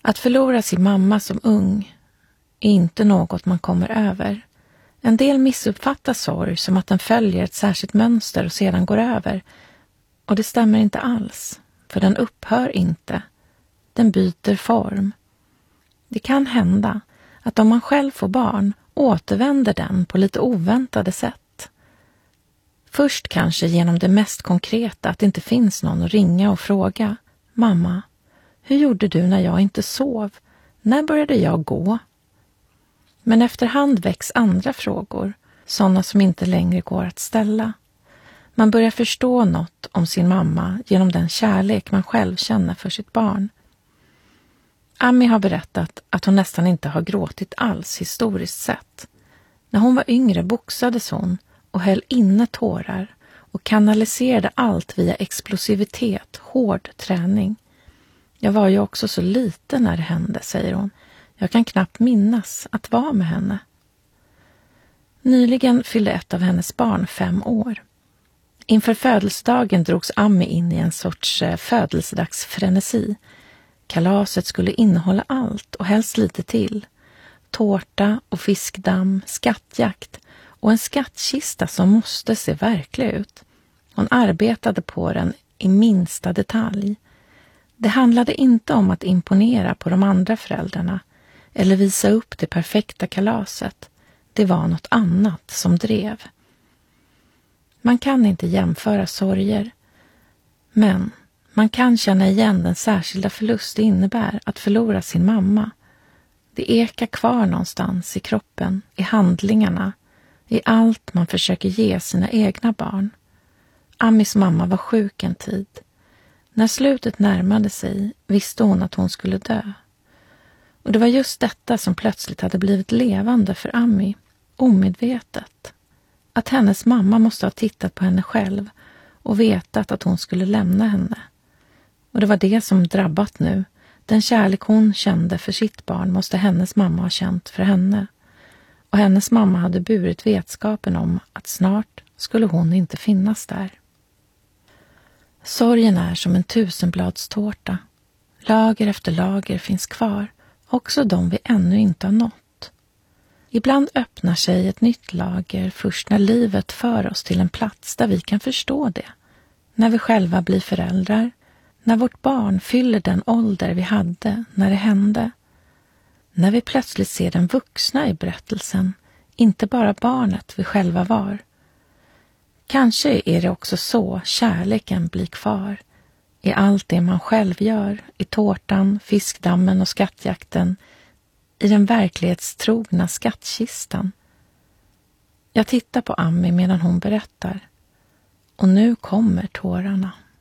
Att förlora sin mamma som ung är inte något man kommer över. En del missuppfattar sorg som att den följer ett särskilt mönster och sedan går över. Och det stämmer inte alls, för den upphör inte. Den byter form. Det kan hända att om man själv får barn återvänder den på lite oväntade sätt. Först kanske genom det mest konkreta, att det inte finns någon att ringa och fråga. Mamma, hur gjorde du när jag inte sov? När började jag gå? Men efterhand väcks andra frågor, sådana som inte längre går att ställa. Man börjar förstå något om sin mamma genom den kärlek man själv känner för sitt barn. Ami har berättat att hon nästan inte har gråtit alls historiskt sett. När hon var yngre boxades hon och höll inne tårar och kanaliserade allt via explosivitet, hård träning. Jag var ju också så liten när det hände, säger hon. Jag kan knappt minnas att vara med henne. Nyligen fyllde ett av hennes barn 5 år. Inför födelsedagen drogs Ami in i en sorts födelsedagsfrenesi. Kalaset skulle innehålla allt och helst lite till. Tårta och fiskdamm, skattjakt och en skattkista som måste se verklig ut. Hon arbetade på den i minsta detalj. Det handlade inte om att imponera på de andra föräldrarna eller visa upp det perfekta kalaset. Det var något annat som drev. Man kan inte jämföra sorger, men man kan känna igen den särskilda förlust det innebär att förlora sin mamma. Det ekar kvar någonstans i kroppen, i handlingarna, i allt man försöker ge sina egna barn. Amis mamma var sjuk en tid. När slutet närmade sig visste hon att hon skulle dö. Och det var just detta som plötsligt hade blivit levande för Ami, omedvetet. Att hennes mamma måste ha tittat på henne själv och vetat att hon skulle lämna henne. Och det var det som drabbat nu. Den kärlek hon kände för sitt barn måste hennes mamma ha känt för henne. Och hennes mamma hade burit vetskapen om att snart skulle hon inte finnas där. Sorgen är som en 1000-bladstårta. Lager efter lager finns kvar, också de vi ännu inte har nått. Ibland öppnar sig ett nytt lager först när livet för oss till en plats där vi kan förstå det. När vi själva blir föräldrar, när vårt barn fyller den ålder vi hade när det hände. När vi plötsligt ser den vuxna i berättelsen, inte bara barnet vi själva var. Kanske är det också så kärleken blir kvar. I allt det man själv gör, i tårtan, fiskdammen och skattjakten, i den verklighetstrogna skattkistan. Jag tittar på Ami medan hon berättar. Och nu kommer tårarna.